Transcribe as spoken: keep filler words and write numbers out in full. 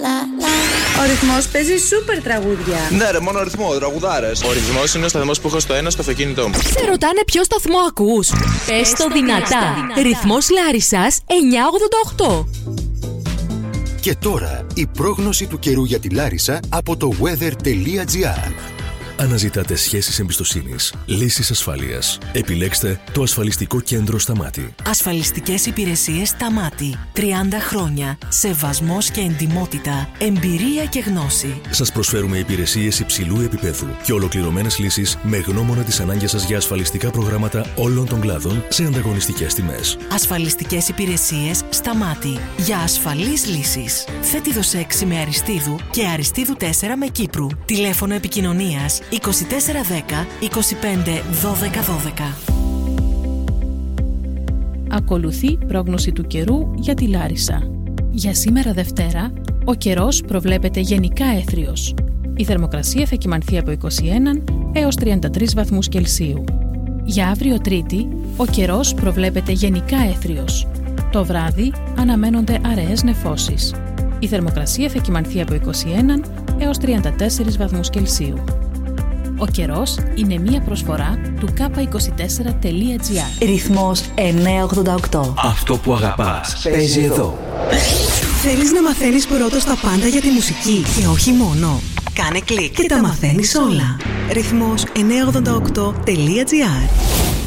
Ο ρυθμός παίζει σούπερ τραγούδια. Ναι, ρε, μόνο ρυθμό, τραγουδάρες. Ο ρυθμός είναι ο σταθμός που έχω στο ένα στο αυτοκίνητό μου. Σε ρωτάνε ποιο σταθμό ακούς. Πες το δυνατά. Ρυθμός Λάρισσας εννιακόσια ογδόντα οκτώ. Και τώρα η πρόγνωση του καιρού για τη Λάρισα από το weather.gr. Αναζητάτε σχέσεις εμπιστοσύνης, λύσεις ασφάλειας. Επιλέξτε το ασφαλιστικό κέντρο Σταμάτη. Ασφαλιστικές υπηρεσίες Σταμάτη. τριάντα χρόνια. Σεβασμός και εντιμότητα. Εμπειρία και γνώση. Σας προσφέρουμε υπηρεσίες υψηλού επίπεδου και ολοκληρωμένες λύσεις με γνώμονα τις ανάγκες σας για ασφαλιστικά προγράμματα όλων των κλάδων σε ανταγωνιστικές τιμές. Ασφαλιστικές υπηρεσίες Σταμάτη. Για ασφαλείς λύσεις. Θέτιδος έξι με Αριστείδου και Αριστείδου τέσσερα με Κύπρου. Τηλέφωνο επικοινωνίας είκοσι τέσσερα δέκα είκοσι πέντε δώδεκα δώδεκα. Ακολουθεί πρόγνωση του καιρού για τη Λάρισα. Για σήμερα Δευτέρα, ο καιρός προβλέπεται γενικά έθριος. Η θερμοκρασία θα κυμανθεί από είκοσι ένα έως τριάντα τρεις βαθμούς Κελσίου. Για αύριο Τρίτη, ο καιρός προβλέπεται γενικά έθριος. Το βράδυ αναμένονται αραιές νεφώσεις. Η θερμοκρασία θα κυμανθεί από είκοσι ένα έως τριάντα τέσσερις βαθμούς Κελσίου. Ο καιρός είναι μία προσφορά του κάπα είκοσι τέσσερα τελεία τζι άρ. Ρυθμός εννιακόσια ογδόντα οκτώ. Αυτό που αγαπάς παίζει εδώ. Θέλεις να μαθαίνεις πρώτος τα πάντα για τη μουσική και όχι μόνο? Κάνε κλικ και τα μαθαίνεις όλα. Ρυθμός εννιακόσια ογδόντα οκτώ τελεία τζι άρ.